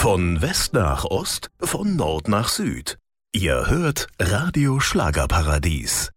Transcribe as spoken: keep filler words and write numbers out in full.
Von West nach Ost, von Nord nach Süd. Ihr hört Radio Schlagerparadies.